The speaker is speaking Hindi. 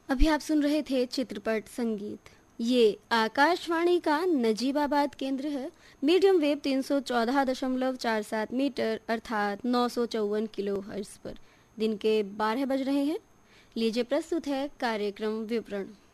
अभी आप सुन रहे थे चित्रपट संगीत। ये आकाशवाणी का नजीबाबाद केंद्र है। मीडियम वेव 314.47 मीटर अर्थात 954 किलो हर्ट्ज पर दिन के 12 बज रहे हैं। लीजिए प्रस्तुत है कार्यक्रम विवरण।